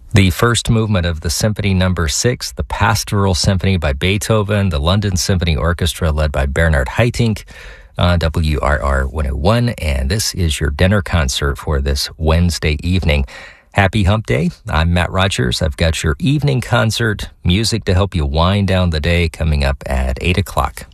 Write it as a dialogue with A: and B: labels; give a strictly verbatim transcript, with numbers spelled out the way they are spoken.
A: The first movement of the Symphony Number Six, the Pastoral Symphony by Beethoven, the London Symphony Orchestra led by Bernard Haitink on W R R one oh one, and this is your dinner concert for this Wednesday evening. Happy Hump Day. I'm Matt Rogers. I've got your evening concert, music to help you wind down the day coming up at eight o'clock.